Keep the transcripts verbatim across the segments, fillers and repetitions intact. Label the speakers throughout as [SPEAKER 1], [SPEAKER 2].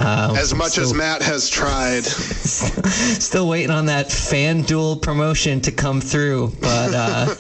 [SPEAKER 1] Um,
[SPEAKER 2] as much
[SPEAKER 1] so,
[SPEAKER 2] as Matt has tried.
[SPEAKER 1] Still waiting on that FanDuel promotion to come through. But uh,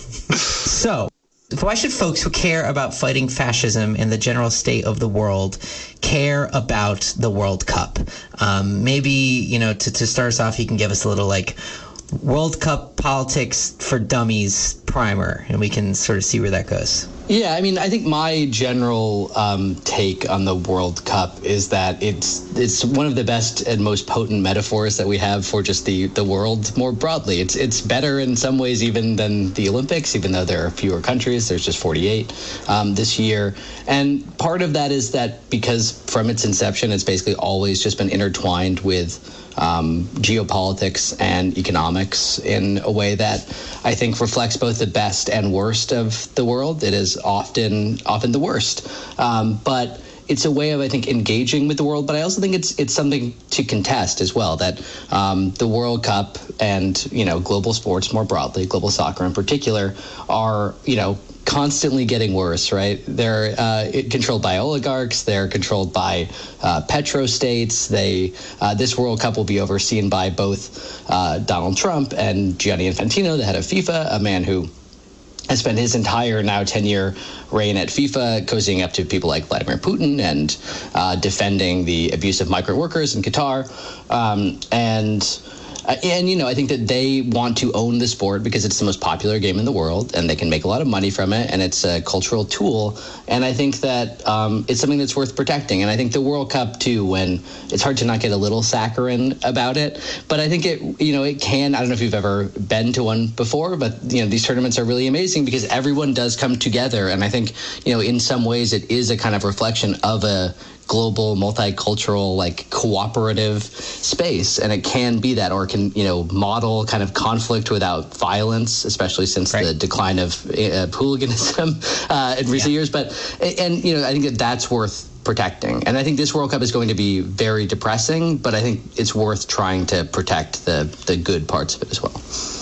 [SPEAKER 1] so, why should folks who care about fighting fascism and the general state of the world care about the World Cup? Um, maybe, you know, to, to start us off, you can give us a little, like, World Cup politics for dummies primer, and we can sort of see where that goes.
[SPEAKER 3] Yeah, I mean, I think my general um, take on the World Cup is that it's it's one of the best and most potent metaphors that we have for just the, the world more broadly. It's it's better in some ways even than the Olympics, even though there are fewer countries. There's just forty-eight um, this year. And part of that is that because from its inception, it's basically always just been intertwined with Um, geopolitics and economics in a way that I think reflects both the best and worst of the world. It is often often the worst, um, but it's a way of, I think, engaging with the world. But I also think it's it's something to contest as well, that um, the World Cup and, you know, global sports more broadly, global soccer in particular, are, you know, constantly getting worse, right? They're uh, controlled by oligarchs. They're controlled by uh, petrostates. They uh, this World Cup will be overseen by both uh, Donald Trump and Gianni Infantino, the head of FIFA, a man who has spent his entire now ten-year reign at FIFA cozying up to people like Vladimir Putin and uh, defending the abuse of migrant workers in Qatar. Um, and Uh, and, you know, I think that they want to own the sport because it's the most popular game in the world and they can make a lot of money from it. And it's a cultural tool. And I think that um, it's something that's worth protecting. And I think the World Cup, too, when it's hard to not get a little saccharine about it. But I think it, you know, it can. I don't know if you've ever been to one before, but, you know, these tournaments are really amazing because everyone does come together. And I think, you know, in some ways it is a kind of reflection of a global, multicultural, like cooperative space. And it can be that, or it can, you know, model kind of conflict without violence, especially since right. the decline of uh, hooliganism uh, in recent yeah. years. But, and, you know, I think that that's worth protecting. And I think this World Cup is going to be very depressing, but I think it's worth trying to protect the, the good parts of it as well.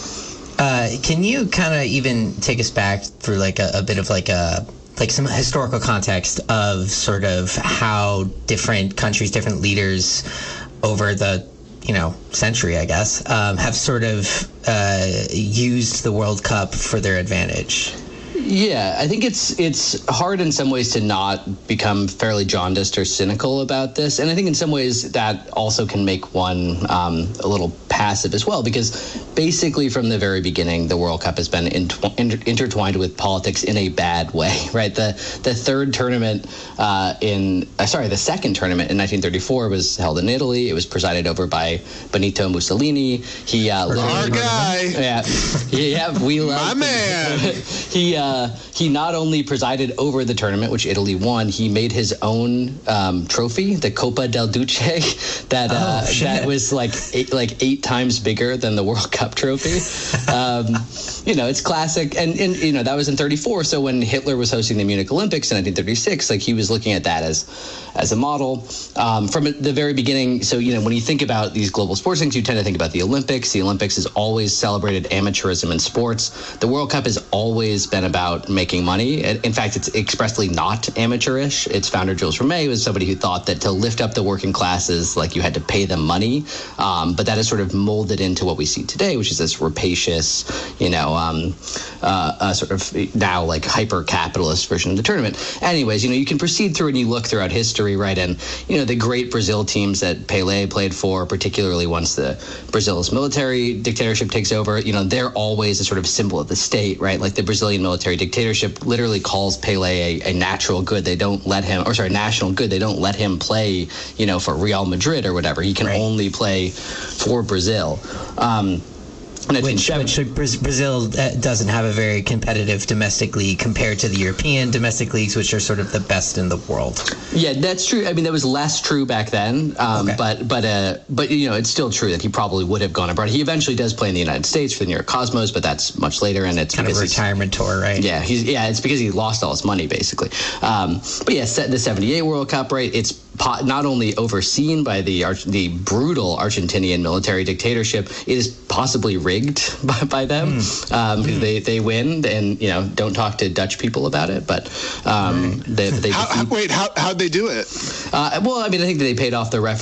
[SPEAKER 1] Uh, can you kind of even take us back through like a, a bit of like a, like some historical context of sort of how different countries, different leaders over the, you know, century, I guess, um, have sort of uh, used the World Cup for their advantage?
[SPEAKER 3] Yeah, I think it's it's hard in some ways to not become fairly jaundiced or cynical about this. And I think in some ways that also can make one um, a little passive as well, because basically from the very beginning, the World Cup has been intw- inter- intertwined with politics in a bad way, right? The the third tournament uh, in, uh, sorry, the second tournament in nineteen thirty-four was held in Italy. It was presided over by Benito Mussolini. He uh,
[SPEAKER 2] Our guy.
[SPEAKER 3] Yeah, yeah, we love
[SPEAKER 2] my man.
[SPEAKER 3] he uh, he not only presided over the tournament, which Italy won, he made his own um, trophy, the Coppa del Duce, that uh,
[SPEAKER 1] oh,
[SPEAKER 3] that was like eight, like eight times bigger than the World Cup trophy. Um, you know, it's classic. And, and, you know, that was in thirty-four. So when Hitler was hosting the Munich Olympics in nineteen thirty-six, like he was looking at that as as a model um, from the very beginning. So, you know, when you think about these global sports things, you tend to think about the Olympics. The Olympics has always celebrated amateurism in sports. The World Cup has always been about making money. In fact, it's expressly not amateurish. Its founder, Jules Rimet, was somebody who thought that to lift up the working classes, like you had to pay them money. Um, but that is sort of molded into what we see today, which is this rapacious, you know, um, uh, uh, sort of now like hyper-capitalist version of the tournament. Anyways, you know, you can proceed through and you look throughout history, right? And, you know, the great Brazil teams that Pelé played for, particularly once the Brazil's military dictatorship takes over, you know, they're always a sort of symbol of the state, right? Like the Brazilian military dictatorship literally calls Pelé a, a natural good. They don't let him, or sorry, national good. They don't let him play, you know, for Real Madrid or whatever. He can right. only play for Brazil. Um,
[SPEAKER 1] Which, which Brazil doesn't have a very competitive domestic league compared to the European domestic leagues, which are sort of the best in the world.
[SPEAKER 3] Yeah, that's true. I mean, that was less true back then, um, okay. but but uh, but you know, it's still true that he probably would have gone abroad. He eventually does play in the United States for the New York Cosmos, but that's much later, and it's
[SPEAKER 1] kind of a retirement tour, right?
[SPEAKER 3] Yeah, he's yeah, it's because he lost all his money basically. Um, but yeah, the seventy-eight World Cup, right? It's not only overseen by the the brutal Argentinian military dictatorship, it is possibly rigged by, by them. Mm. Um, mm. They they win, and you know, don't talk to Dutch people about it. But um, right. they, they
[SPEAKER 2] how,
[SPEAKER 3] defeat,
[SPEAKER 2] wait, how how'd they do it?
[SPEAKER 3] Uh, well, I mean, I think they paid off the ref.